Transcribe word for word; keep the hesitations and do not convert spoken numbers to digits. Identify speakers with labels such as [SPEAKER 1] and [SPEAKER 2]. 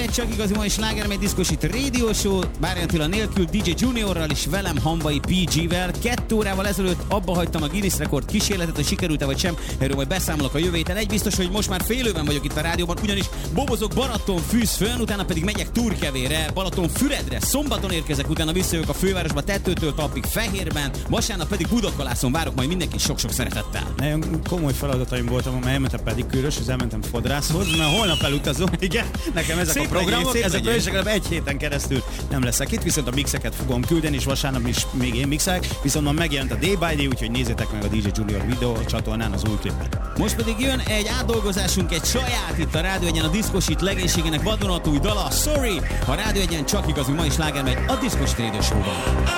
[SPEAKER 1] egy csak igazi ma és slágermegy diszkosít Radio Show, Bárján Attila nélkül, dé dzsé Juniorral és velem Hamvai pé gé-vel. Kettő órával ezelőtt abba hagytam a Guinness rekord kísérletet, hogy sikerült-e vagy sem, erről majd beszámolok a jövő héten. Egy biztos, hogy most már félőben vagyok itt a rádióban, ugyanis bobozok Balatonfürdőn, utána pedig megyek Turkevére, Balatonfüredre, szombaton érkezek, utána visszajövök a fővárosba, Tetőtől Talpig Fehérben, vasárnap pedig Budakalászon várok majd mindenkit sok-sok szeretettel.
[SPEAKER 2] Nagyon komoly feladataim voltam, amely elmentem pedikűrös, és elmentem fodrászhoz, mert holnap elutazom, igen, nekem ezek
[SPEAKER 1] Szép
[SPEAKER 2] a programok,
[SPEAKER 1] legyél,
[SPEAKER 2] ezekből is legalább egy héten keresztül nem leszek itt, viszont a mixeket fogom küldeni, és vasárnap is még én mixelek, viszont ma megjelent a Day by Day, úgyhogy nézzétek meg a dé dzsé Junior videó csatornán az új klipet.
[SPEAKER 1] Most pedig jön egy átdolgozásunk, egy saját itt a Rádió Egyen, a diszkosít legénységének vadonatúj dala, Sorry, a Rádió Egyen csak igazi ma is sláger megy a diszkosít Radio Show-ban.